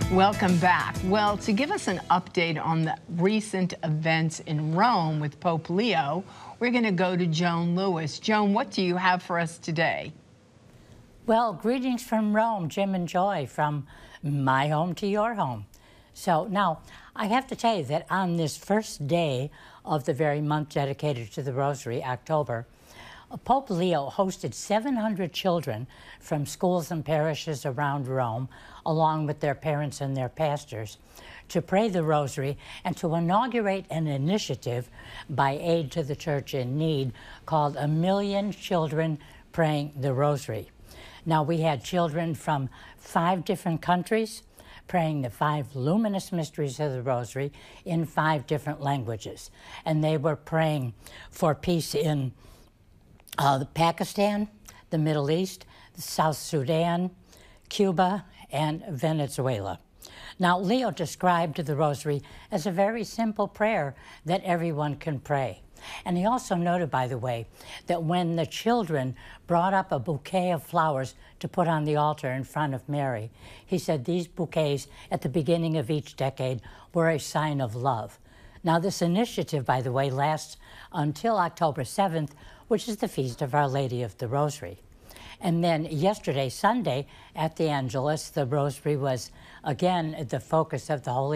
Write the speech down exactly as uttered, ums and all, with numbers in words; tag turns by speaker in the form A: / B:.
A: Welcome back. Well, to give us an update on the recent events in Rome with Pope Leo, we're going to go to Joan Lewis. Joan, what do you have for us today?
B: Well, greetings from Rome, Jim and Joy, from my home to your home. So now, I have to tell you that on this first day of the very month dedicated to the Rosary, October, Pope Leo hosted seven hundred children from schools and parishes around Rome, along with their parents and their pastors, to pray the Rosary and to inaugurate an initiative by Aid to the Church in Need called A Million Children Praying the Rosary. Now, we had children from five different countries praying the five luminous mysteries of the Rosary in five different languages. And they were praying for peace in Uh, Pakistan, the Middle East, South Sudan, Cuba, and Venezuela. Now, Leo described the Rosary as a very simple prayer that everyone can pray. And he also noted, by the way, that when the children brought up a bouquet of flowers to put on the altar in front of Mary, he said these bouquets at the beginning of each decade were a sign of love. Now, this initiative, by the way, lasts until October seventh, which is the feast of Our Lady of the Rosary. And then yesterday, Sunday, at the Angelus, the Rosary was again the focus of the Holy